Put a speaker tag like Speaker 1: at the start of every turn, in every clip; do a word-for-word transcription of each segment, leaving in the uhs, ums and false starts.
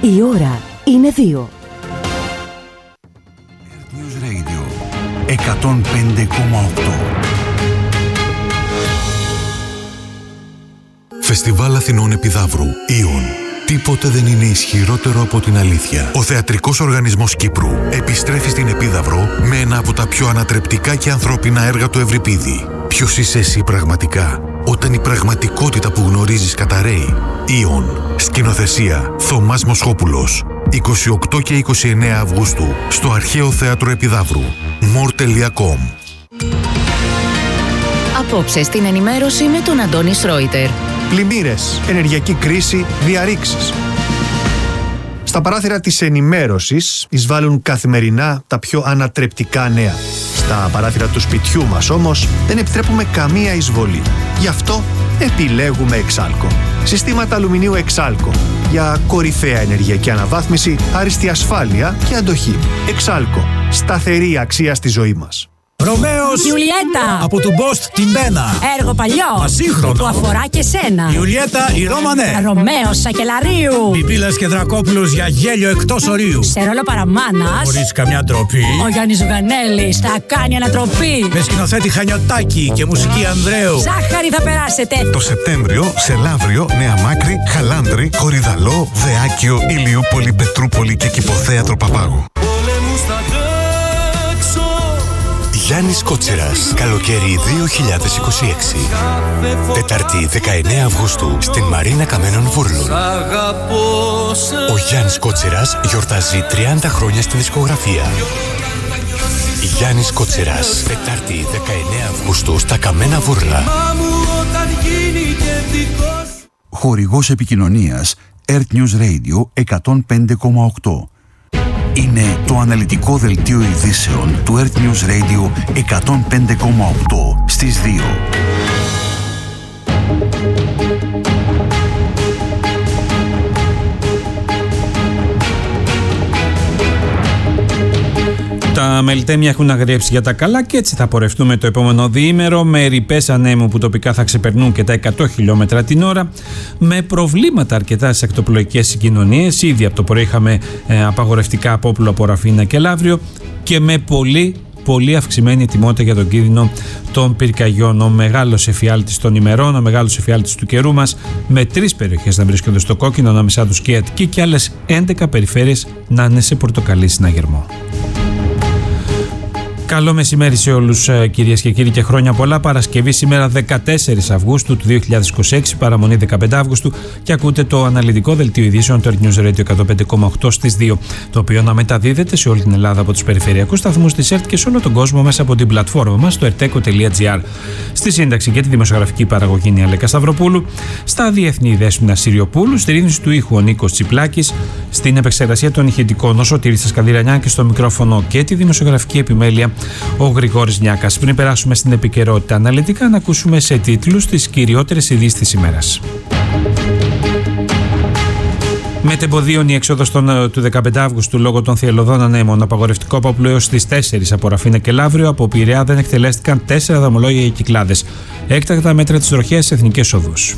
Speaker 1: Η ώρα είναι δύο.
Speaker 2: News Radio εκατόν πέντε κόμμα οκτώ. Φεστιβάλ Αθηνών Επιδαύρου Ιον. Τίποτε δεν είναι ισχυρότερο από την αλήθεια. Ο Θεατρικός Οργανισμός Κύπρου επιστρέφει στην Επίδαυρο με ένα από τα πιο ανατρεπτικά και ανθρώπινα έργα του Ευρυπίδη. Ποιος είσαι εσύ πραγματικά, όταν η πραγματικότητα που γνωρίζεις καταραίει? Ιον. Σκηνοθεσία Θωμάς Μοσχόπουλος. είκοσι οκτώ και είκοσι εννέα Αυγούστου στο Αρχαίο Θέατρο Επιδαύρου. μορ τελεία κομ.
Speaker 1: Απόψε στην ενημέρωση με τον Αντώνη Σρόιτερ.
Speaker 3: Πλημμύρες, ενεργειακή κρίση, διαρρήξεις. Στα παράθυρα της ενημέρωσης εισβάλλουν καθημερινά τα πιο ανατρεπτικά νέα. Στα παράθυρα του σπιτιού μας όμως δεν επιτρέπουμε καμία εισβολή. Γι' αυτό επιλέγουμε Εξάλκο. Συστήματα αλουμινίου Εξάλκο για κορυφαία ενεργειακή αναβάθμιση, άριστη ασφάλεια και αντοχή. Εξάλκο. Σταθερή αξία στη ζωή μας.
Speaker 4: Ρωμαίος
Speaker 5: Ιουλιέτα
Speaker 4: από του Μπόστ την Μπένα.
Speaker 5: Έργο παλιό
Speaker 4: Ασύγχρονο
Speaker 5: που αφορά και σένα.
Speaker 4: Ιουλιέτα η Ρώμανε.
Speaker 5: Ρωμαίος Σακελαρίου.
Speaker 4: Πιπίλας και Δρακόπουλος για γέλιο εκτός ορίου.
Speaker 5: Σε ρόλο παραμάνας
Speaker 4: Χωρίς καμιά ντροπή.
Speaker 5: ο Γιάννης Ζουγανέλης θα κάνει ανατροπή.
Speaker 4: Με σκηνοθέτη Χανιωτάκη και μουσική Ανδρέου.
Speaker 5: Ζάχαρη θα περάσετε.
Speaker 2: Το Σεπτέμβριο σε Λαύριο, Νέα Μάκρη, Χαλάνδρη, Κορυδαλό, Δεάκιο, Ηλιούπολη, Πετρούπολη και Κηποθέατρο Παπάγου. Γιάννης Κότσιρας, καλοκαίρι δύο χιλιάδες είκοσι έξι. Τετάρτη δεκαεννέα Αυγούστου στην Μαρίνα Καμένων Βούρλων. Ο Γιάννης Κότσιρας γιορτάζει τριάντα χρόνια στη δισκογραφία. Γιάννης Κότσιρας, Τετάρτη δεκαεννέα Αυγούστου στα Καμένα Βούρλα. Χορηγός επικοινωνίας Earth News Radio εκατόν πέντε κόμμα οκτώ. Είναι το αναλυτικό δελτίο ειδήσεων του Earth News Radio εκατόν πέντε κόμμα οκτώ στις δύο.
Speaker 6: Τα μελτέμια έχουν αγριέψει για τα καλά και έτσι θα πορευτούμε το επόμενο διήμερο με ρηπές ανέμου που τοπικά θα ξεπερνούν και τα εκατό χιλιόμετρα την ώρα, με προβλήματα αρκετά στις ακτοπλοϊκές συγκοινωνίες. Ήδη από το πρωί είχαμε ε, απαγορευτικά απόπλου από Ραφίνα και Λαύριο και με πολύ πολύ αυξημένη ετοιμότητα για τον κίνδυνο των πυρκαγιών. Ο μεγάλος εφιάλτης των ημερών, ο μεγάλος εφιάλτης του καιρού μας, με τρεις περιοχές να βρίσκονται στο κόκκινο, ανάμεσά τους και η Αττική, και άλλες έντεκα περιφέρειες να είναι σε πορτοκαλί συναγερμό. Καλό μεσημέρι σε όλους, κυρίες και κύριοι, και χρόνια πολλά. Παρασκευή σήμερα δεκατέσσερις Αυγούστου του δύο χιλιάδες είκοσι έξι, παραμονή δεκαπέντε Αυγούστου, και ακούτε το αναλυτικό δελτίο ειδήσεων του Earth News Radio εκατόν πέντε κόμμα οκτώ στις δύο, το οποίο να μεταδίδεται σε όλη την Ελλάδα από τους περιφερειακούς σταθμούς της ΕΡΤ και σε όλο τον κόσμο μέσα από την πλατφόρμα μας στο ερτέκο τελεία τζι άρ. Στη σύνταξη και τη δημοσιογραφική παραγωγή είναι η Αλέκα Σταυροπούλου, στα διεθνή δέσποινα Συριοπούλου, στη ρύθμιση του ήχου ο Νίκος Τσιπλάκης, στην επεξεργασία των ηχητικών ο Σωτήρης Σκανδυρανιά και στο μικρόφωνο και τη δημοσιογραφική επιμέλεια ο Γρηγόρης Νιάκας. Πριν περάσουμε στην επικαιρότητα αναλυτικά, να ακούσουμε σε τίτλους τις κυριότερες ειδήσεις της ημέρας. Μετεμποδίων η έξοδος του δεκαπέντε Αυγούστου λόγω των θυελλωδών ανέμων. Απαγορευτικό απόπλου έως τις τέσσερις από Ραφίνα και Λαύριο. Από Πειραιά δεν εκτελέστηκαν τέσσερα δρομολόγια για κυκλάδες. Έκτακτα μέτρα της τροχιάς σε εθνικές οδούς.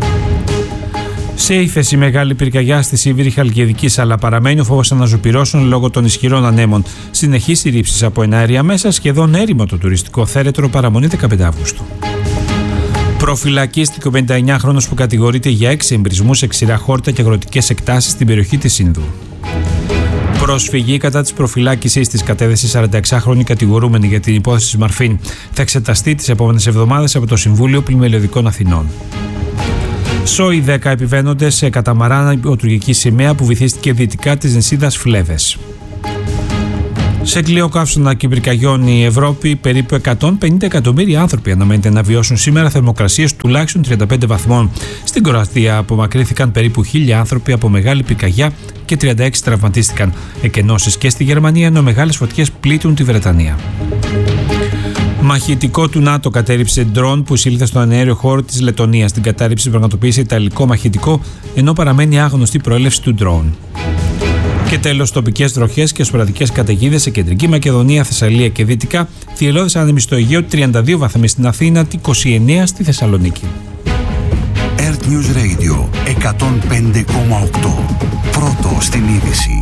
Speaker 6: Σε ύφεση μεγάλη πυρκαγιά στη Σίβηρη Χαλκιδικής, αλλά παραμένει ο φόβος αναζωπυρώσεων λόγω των ισχυρών ανέμων. Συνεχείς οι ρήψεις από εναέρια μέσα, σχεδόν έρημο το τουριστικό θέρετρο, παραμονή δεκαπέντε Αυγούστου. Προφυλακίστηκε ο πενηνταεννιάχρονος που κατηγορείται για έξι εμπρισμούς σε ξηρά χόρτα και αγροτικές εκτάσεις στην περιοχή της Ινδού. Προσφυγή κατά της προφυλάκησης της κατέθεσε σαρανταεξάχρονη κατηγορούμενη για την υπόθεση της Μαρφίν. Θα εξεταστεί τις επόμενες εβδομάδες από το Συμβούλιο Πλημμελιωδικών Αθηνών. Σόι δέκα επιβαίνονται σε καταμαράν υποτουρκική σημαία που βυθίστηκε δυτικά της νησίδας Φλέβες. Σε κλειό καύσωνα και πυρκαγιών η Ευρώπη, περίπου εκατόν πενήντα εκατομμύρια άνθρωποι αναμένεται να βιώσουν σήμερα θερμοκρασίες τουλάχιστον τριάντα πέντε βαθμών. Στην Κροατία απομακρύνθηκαν περίπου χίλια άνθρωποι από μεγάλη πυρκαγιά και τριάντα έξι τραυματίστηκαν. Εκενώσεις και στη Γερμανία, ενώ μεγάλες φωτιές πλήττουν τη Βρετανία. Μαχητικό του ΝΑΤΟ κατέριψε ντρόν που εισήλθε στον αέριο χώρο της Λετωνίας. Την κατάρριψη πραγματοποίησε ιταλικό μαχητικό, ενώ παραμένει άγνωστη η προέλευση του ντρόν. Και τέλος, τοπικές βροχές και σποραδικές καταιγίδες σε κεντρική Μακεδονία, Θεσσαλία και Δυτικά. Θυελλώδες άνεμοι στο Αιγαίο, τριάντα δύο βαθμοί στην Αθήνα, είκοσι εννέα στη Θεσσαλονίκη.
Speaker 7: Earth News Radio εκατόν πέντε κόμμα οκτώ. Πρώτο στην είδηση.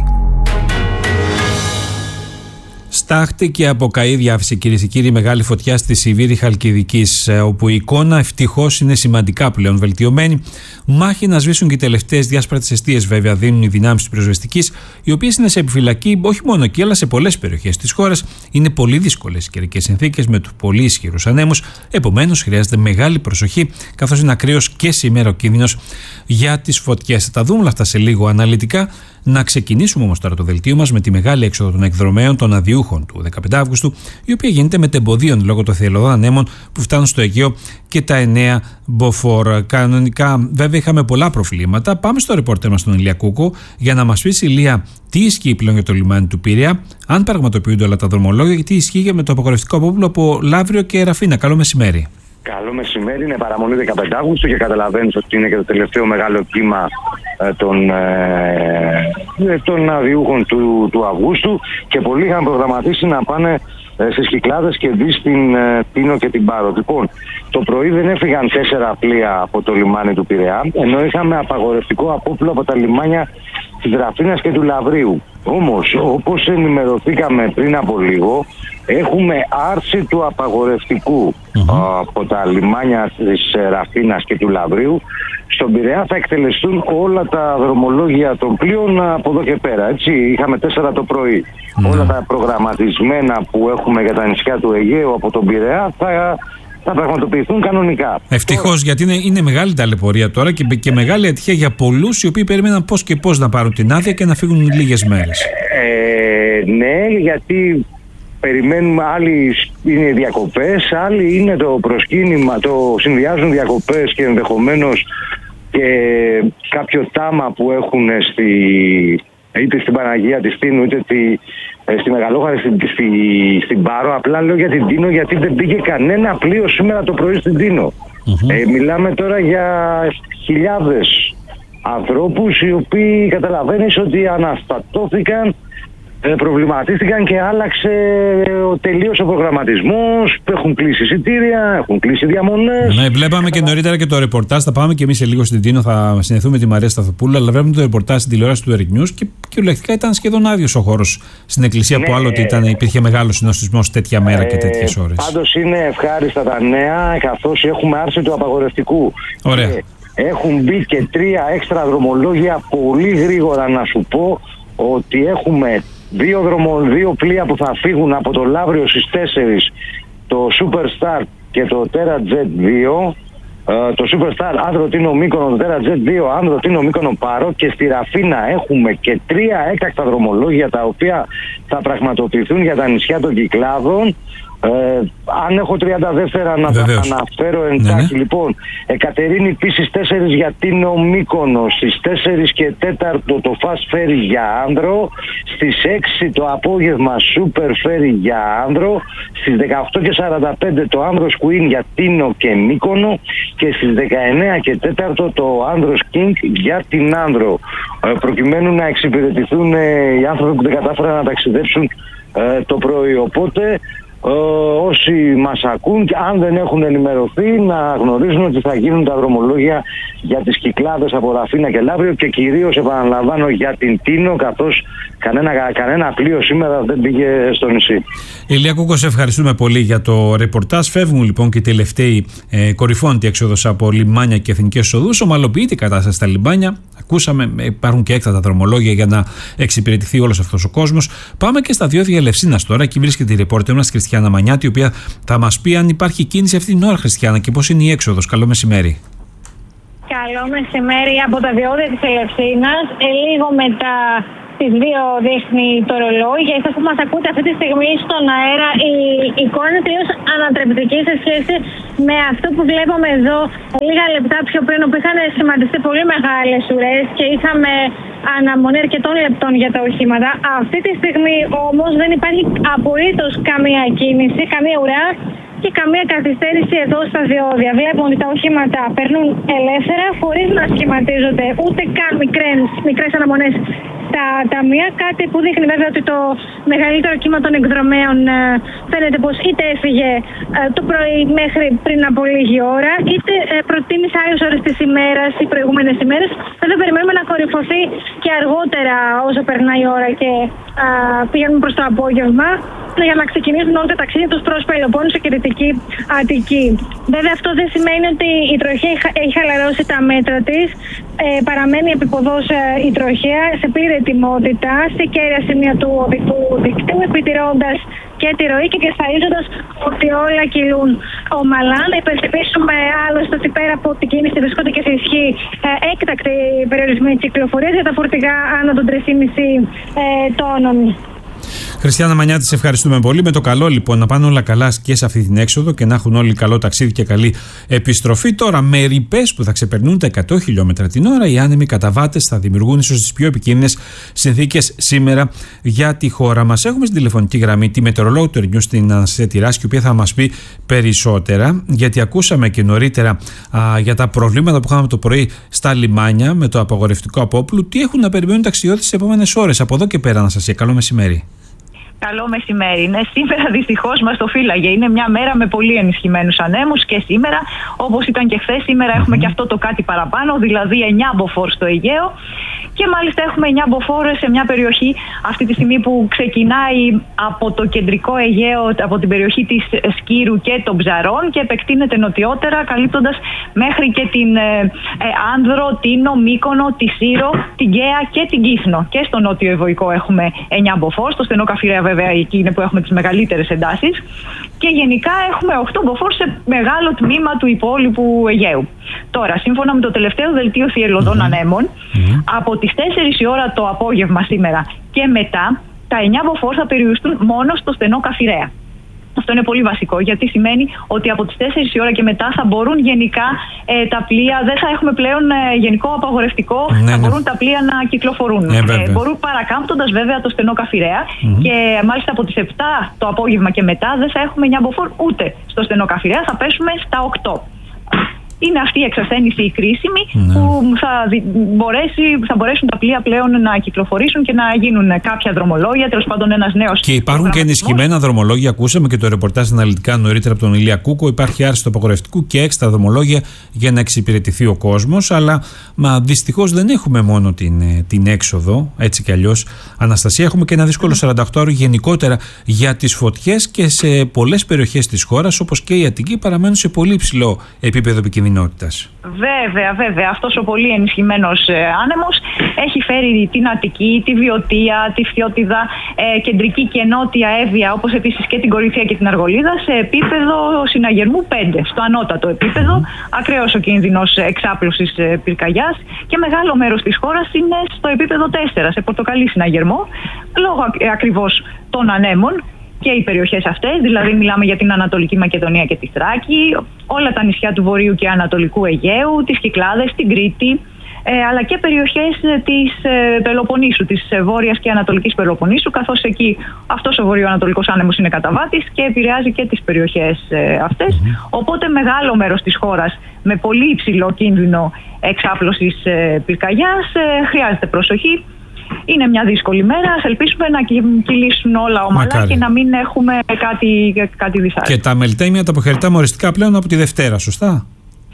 Speaker 6: Στάχτη και από καΐδια άφησε, κυρίες και κύριοι, μεγάλη φωτιά στη Σιβήρη Χαλκιδικής, όπου η εικόνα ευτυχώς είναι σημαντικά πλέον βελτιωμένη. Μάχη να σβήσουν και οι τελευταίες διάσπαρτες εστίες, βέβαια, δίνουν οι δυνάμεις της πυροσβεστικής, οι οποίες είναι σε επιφυλακή όχι μόνο εκεί, αλλά σε πολλές περιοχές της χώρας. Είναι πολύ δύσκολες οι καιρικές συνθήκες με τους πολύ ισχυρούς ανέμους. Επομένως, χρειάζεται μεγάλη προσοχή, καθώς είναι ακραίος και σήμερα ο κίνδυνος για τις φωτιές. Θα τα δούμε όλα αυτά σε λίγο αναλυτικά. Να ξεκινήσουμε όμως τώρα το δελτίο μας με τη μεγάλη έξοδο των εκδρομέων των αδειούχων του δεκαπέντε Αυγούστου, η οποία γίνεται μετεμποδίων λόγω των θελωδών ανέμων που φτάνουν στο Αιγαίο και τα εννέα μποφόρ. Κανονικά, βέβαια, είχαμε πολλά προβλήματα. Πάμε στο ρεπόρτερ μας τον Ηλία Κούκο για να μας πει, Ηλία, τι ισχύει πλέον για το λιμάνι του Πειραιά, αν πραγματοποιούνται όλα τα δρομολόγια και τι ισχύει για με το απαγορευτικό απόπλο από Λαύριο και Ραφίνα. Καλό μεσημέρι.
Speaker 8: Καλό μεσημέρι, είναι παραμονή δεκαπέντε Αυγούστου και καταλαβαίνεις ότι είναι και το τελευταίο μεγάλο κύμα ε, των, ε, των αδειούχων του, του Αυγούστου και πολλοί είχαν προγραμματίσει να πάνε ε, στις Κυκλάδες και δει στην ε, Τίνο και την Πάρο. Λοιπόν, το πρωί δεν έφυγαν τέσσερα πλοία από το λιμάνι του Πειραιά, ενώ είχαμε απαγορευτικό απόπλο από τα λιμάνια της Ραφίνας και του Λαυρίου. Όμως, όπως ενημερωθήκαμε πριν από λίγο, έχουμε άρση του απαγορευτικού mm-hmm. από τα λιμάνια της Ραφίνας και του Λαυρίου. Στον Πειραιά θα εκτελεστούν όλα τα δρομολόγια των πλοίων από εδώ και πέρα. Έτσι, είχαμε τέσσερα το πρωί. Mm-hmm. Όλα τα προγραμματισμένα που έχουμε για τα νησιά του Αιγαίου από τον Πειραιά θα, θα πραγματοποιηθούν κανονικά.
Speaker 6: Ευτυχώς, γιατί είναι, είναι μεγάλη ταλαιπωρία τώρα και, και μεγάλη ατυχία για πολλούς οι οποίοι περίμεναν πώς και πώς να πάρουν την άδεια και να φύγουν λίγες μέρες.
Speaker 8: Ε, ναι, γιατί περιμένουμε, άλλοι είναι διακοπές, άλλοι είναι το προσκύνημα, το συνδυάζουν διακοπές και ενδεχομένως και κάποιο τάμα που έχουν στη, είτε στην Παναγία της Τίνου είτε τη, στη Μεγαλόχαρη στην, στη, στην Πάρο. Απλά λέω για την Τίνο γιατί δεν πήγε κανένα πλοίο σήμερα το πρωί στην Τίνο. Mm-hmm. Ε, μιλάμε τώρα για χιλιάδες ανθρώπους οι οποίοι καταλαβαίνεις ότι αναστατώθηκαν, προβληματίστηκαν και άλλαξε τελείως ο προγραμματισμός. Έχουν κλείσει εισιτήρια, έχουν κλείσει διαμονές.
Speaker 6: Ναι, βλέπαμε και νωρίτερα και το ρεπορτάζ. Θα πάμε και εμείς σε λίγο στην Τίνο, θα συνεχθούμε με τη Μαρία Σταθοπούλου. Αλλά βλέπουμε το ρεπορτάζ στην τηλεόραση του Earth News και κυριολεκτικά ήταν σχεδόν άδειος ο χώρος στην εκκλησία, ναι, που άλλοτε ήταν, υπήρχε μεγάλο συνοστισμός τέτοια μέρα και τέτοιες ώρες.
Speaker 8: Πάντως είναι ευχάριστα τα νέα, καθώς έχουμε άρση του απαγορευτικού.
Speaker 6: Ωραία.
Speaker 8: Και έχουν μπει και τρία έξτρα δρομολόγια πολύ γρήγορα, να σου πω ότι έχουμε Δύο, δρομο, δύο πλοία που θα φύγουν από το Λαύριο στις τέσσερις, το Superstar και το TerraJet δύο. Uh, το Superstar Άνδρο Τίνο Μύκονο, το TerraJet δύο Άνδρο Τίνο Μύκονο Πάρο, και στη Ραφίνα έχουμε και τρία έκτακτα δρομολόγια τα οποία θα πραγματοποιηθούν για τα νησιά των Κυκλάδων. Ε, αν έχω τριάντα δεύτερα να
Speaker 6: Βεβαίως.
Speaker 8: τα αναφέρω εντάχει, ναι, ναι. Λοιπόν, Εκατερίνη επίσης τέσσερις για Τίνο Μύκονο, στις τέσσερις και τέταρτο το Fast Ferry για Άνδρο, στις έξι το απόγευμα Super Ferry για Άνδρο, στις δεκαοκτώ και σαράντα πέντε το Άνδρος Queen για Τίνο και Μύκονο και στις δεκαεννέα και τέταρτο το Άνδρος King για την Άνδρο, ε, προκειμένου να εξυπηρετηθούν ε, οι άνθρωποι που δεν κατάφεραν να ταξιδέψουν ε, το πρωί. Οπότε Ε, όσοι μας ακούν και αν δεν έχουν ενημερωθεί να γνωρίζουν ότι θα γίνουν τα δρομολόγια για τις Κυκλάδες από Ραφίνα και Λαύριο και κυρίως, επαναλαμβάνω, για την Τίνο, καθώς κανένα, κανένα πλοίο σήμερα δεν πήγε στο νησί.
Speaker 6: Ηλία Κούκο, σε ευχαριστούμε πολύ για το ρεπορτάζ. Φεύγουν λοιπόν και οι τελευταίοι ε, κορυφώντη έξοδος από λιμάνια και εθνικές οδούς. Ομαλοποιείται η κατάσταση στα λιμάνια. Ακούσαμε, υπάρχουν και έκτατα δρομολόγια για να εξυπηρετηθεί όλος αυτός ο κόσμος. Πάμε και στα διόδια Ελευσίνας τώρα. Εκεί βρίσκεται η ρεπόρτερ μας Χριστιανά Μανιάτη, η οποία θα μας πει αν υπάρχει κίνηση αυτή την ώρα, Χριστιανά, και πώς είναι η έξοδος. Καλό μεσημέρι.
Speaker 9: Καλό μεσημέρι από τα διόδια της Ελευσίνας. Ε, λίγο μετά τις δύο δείχνει το ρολόι. Για εσάς που μας ακούτε αυτή τη στιγμή στον αέρα, η εικόνα είναι τελείως ανατρεπτική σε σχέση με αυτό που βλέπουμε εδώ λίγα λεπτά πιο πριν, όπου είχαν σχηματιστεί πολύ μεγάλες ουρές και είχαμε αναμονή αρκετών λεπτών για τα οχήματα. Αυτή τη στιγμή όμως δεν υπάρχει απολύτως καμία κίνηση, καμία ουρά και καμία καθυστέρηση εδώ στα διόδια. Βλέπουμε ότι τα οχήματα περνούν ελεύθερα, χωρίς να σχηματίζονται ούτε καν μικρές, μικρές αναμονές στα ταμεία. Κάτι που δείχνει βέβαια ότι το μεγαλύτερο κύμα των εκδρομέων ε, φαίνεται πως είτε έφυγε ε, το πρωί μέχρι πριν από λίγη ώρα, είτε ε, προτίμησε άλλες ώρες της ημέρας ή προηγούμενες ημέρες. Βέβαια περιμένουμε να κορυφωθεί και αργότερα όσο περνάει η ώρα και ε, πηγαίνουμε προς το απόγευμα, για να ξεκινήσουν όλα τα ταξίδια τους προς Πελοπόννησο και Δυτική Αττική. Βέβαια αυτό δεν σημαίνει ότι η τροχέα έχει χαλαρώσει τα μέτρα της. Ε, παραμένει επίποδος ε, η τροχέα σε πλήρη ετοιμότητα σε κέρια σημεία του οδικού δικτύου, επιτηρώντας και τη ροή και διασφαλίζοντας ότι όλα κυλούν ομαλά. Να υπενθυμίσουμε άλλωστε ότι πέρα από την κίνηση βρισκόνται και σε ισχύ ε, έκτακτη περιορισμή κυκλοφορίας για τα φορτηγά άνω των τρεις κόμμα πέντε ε, τόνων.
Speaker 6: Χριστιάνα Μανιάτη, σε ευχαριστούμε πολύ. Με το καλό λοιπόν να πάνε όλα καλά και σε αυτή την έξοδο και να έχουν όλοι καλό ταξίδι και καλή επιστροφή. Τώρα, με ρηπές που θα ξεπερνούν τα εκατό χιλιόμετρα την ώρα, οι άνεμοι καταβάτες θα δημιουργούν ίσως τις πιο επικίνδυνες συνθήκες σήμερα για τη χώρα μας. Έχουμε στην τηλεφωνική γραμμή τη μετεωρολόγο του Ερνιού, την Αναστασία Τυράσχη, η οποία θα μας πει περισσότερα, γιατί ακούσαμε και νωρίτερα α, για τα προβλήματα που είχαμε το πρωί στα λιμάνια με το απαγορευτικό απόπλου. Τι έχουν να περιμένουν ταξιδιώτες τις επόμενες ώρες. Από εδώ και πέρα, Αναστασία, καλό μεσημέρι.
Speaker 10: Καλό μεσημέρι. Ναι, σήμερα δυστυχώς μας το φύλαγε. Είναι μια μέρα με πολύ ενισχυμένους ανέμους και σήμερα, όπως ήταν και χθες, σήμερα mm-hmm. έχουμε και αυτό το κάτι παραπάνω, δηλαδή εννιά μποφόρ στο Αιγαίο. Και μάλιστα έχουμε εννιά μποφόρ σε μια περιοχή αυτή τη στιγμή που ξεκινάει από το κεντρικό Αιγαίο, από την περιοχή της Σκύρου και των Ψαρών και επεκτείνεται νοτιότερα, καλύπτοντας μέχρι και την ε, ε, Άνδρο, Τίνο, Μύκονο, τη Σύρο, την Καία και την Κύθνο. Και στο νότιο Ευωικό έχουμε εννιά μποφόρ, στο στενό Καφιρέα βέβαια εκεί είναι που έχουμε τις μεγαλύτερες εντάσεις. Και γενικά έχουμε οκτώ μποφόρ σε μεγάλο τμήμα του υπόλοιπου Αιγαίου. Τώρα, σύμφωνα με το τελευταίο δελτίο θυελλωδών mm-hmm. ανέμων, mm-hmm. από τις τέσσερις η ώρα το απόγευμα σήμερα και μετά, τα εννιά μποφόρ θα περιοριστούν μόνο στο στενό Καφιρέα. Αυτό είναι πολύ βασικό, γιατί σημαίνει ότι από τις τέσσερις η ώρα και μετά θα μπορούν γενικά ε, τα πλοία, δεν θα έχουμε πλέον ε, γενικό απαγορευτικό, ναι, θα μπορούν ναι. τα πλοία να κυκλοφορούν. Ναι, ε, μπορούν παρακάμπτοντας βέβαια το στενό Καφιρέα mm-hmm. και μάλιστα από τις επτά το απόγευμα και μετά δεν θα έχουμε εννιά μποφόρ ούτε στο στενό Καφιρέα, θα πέσουμε στα οκτώ. Είναι αυτή η εξασθένηση η κρίσιμη ναι. που θα, μπορέσει, θα μπορέσουν τα πλοία πλέον να κυκλοφορήσουν και να γίνουν κάποια δρομολόγια, τέλος πάντων ένας νέος. Και υπάρχουν και ενισχυμένα δρομολόγια. Ακούσαμε και το ρεπορτάζ αναλυτικά νωρίτερα από τον Ηλία Κούκο. Υπάρχει άρση του απαγορευτικού και έξτρα δρομολόγια για να εξυπηρετηθεί ο κόσμος. Αλλά δυστυχώς δεν έχουμε μόνο την, την έξοδο, έτσι κι αλλιώς. Αναστασία, έχουμε και ένα δύσκολο σαράντα οκτώ ώρο γενικότερα για τις φωτιές και σε πολλές περιοχές της χώρας, όπως και η Αττική, παραμένουν σε πολύ υψηλό επίπεδο επικίνδυνου. Βέβαια, βέβαια. Αυτός ο πολύ ενισχυμένος ε, άνεμος έχει φέρει την Αττική, τη Βιωτία, τη Φθιώτιδα, ε, κεντρική και νότια Εύβοια, όπως επίσης και την Κορινθία και την Αργολίδα, σε επίπεδο συναγερμού πέντε, στο ανώτατο επίπεδο. Mm-hmm. Ακραίος ο κίνδυνος εξάπλωσης ε, πυρκαγιάς και μεγάλο μέρος της χώρας είναι στο επίπεδο τέσσερα, σε πορτοκαλί συναγερμό, λόγω ε, ακριβώς των ανέμων. Και οι περιοχές αυτές, δηλαδή μιλάμε για την Ανατολική Μακεδονία και τη Θράκη, όλα τα νησιά του Βορείου και Ανατολικού Αιγαίου, τις Κυκλάδες, την Κρήτη, ε, αλλά και περιοχές της ε, Πελοποννήσου, της ε, Βόρειας και Ανατολικής Πελοποννήσου, καθώς εκεί αυτός ο βορειοανατολικός άνεμος είναι καταβάτης και επηρεάζει και τις περιοχές ε, αυτές. Mm-hmm. Οπότε μεγάλο μέρος της χώρας με πολύ υψηλό κίνδυνο εξάπλωσης ε, πυρκαγιάς ε, χρειάζεται προσοχή. Είναι μια δύσκολη μέρα. Ας ελπίσουμε να κυλήσουν όλα ομαλά. Μακάρι. Και να μην έχουμε κάτι, κάτι δυσάρεστο.
Speaker 6: Και τα μελτέμια τα αποχαιρετάμε οριστικά πλέον από τη Δευτέρα, σωστά?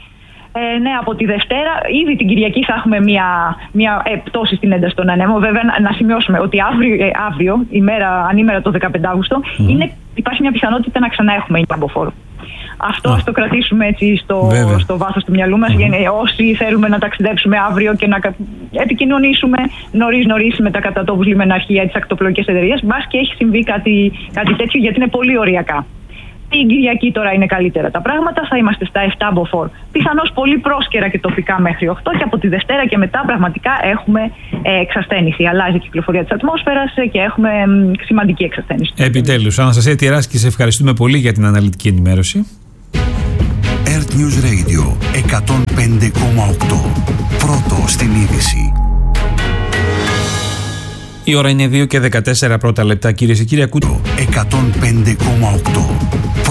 Speaker 10: Ε, ναι, από τη Δευτέρα. Ήδη την Κυριακή θα έχουμε μια, μια ε, πτώση στην ένταση των ανέμων. Βέβαια, να, να σημειώσουμε ότι αύριο, ε, αύριο ημέρα, ανήμερα το δεκαπέντε Αυγούστου, mm. είναι, υπάρχει μια πιθανότητα να ξανά έχουμε εννιά. Αυτό ας το κρατήσουμε έτσι στο, στο βάθος του μυαλού μας, mm-hmm. για όσοι θέλουμε να ταξιδέψουμε αύριο και να επικοινωνήσουμε νωρίς νωρίς με τα κατά τόπους λιμεναρχεία, τις ακτοπλοϊκές εταιρείες, μπας και έχει συμβεί κάτι, κάτι τέτοιο, γιατί είναι πολύ ωριακά. Την Κυριακή τώρα είναι καλύτερα τα πράγματα, θα είμαστε στα επτά μποφόρ. Πιθανώς πολύ πρόσκαιρα και τοπικά μέχρι οκτώ, και από τη Δευτέρα και μετά πραγματικά έχουμε ε, εξασθένηση. Αλλάζει η κυκλοφορία της ατμόσφαιρας και έχουμε ε, σημαντική εξασθένηση.
Speaker 6: Επιτέλους, Αναστασία Τυράσχη, σε ευχαριστούμε πολύ για την αναλυτική ενημέρωση.
Speaker 7: Earth News Radio εκατόν πέντε κόμμα οκτώ. Πρώτο στην είδηση.
Speaker 6: Η ώρα είναι δύο και δεκατέσσερα πρώτα λεπτά, κυρίες και κύριοι.
Speaker 7: εκατόν πέντε κόμμα οκτώ.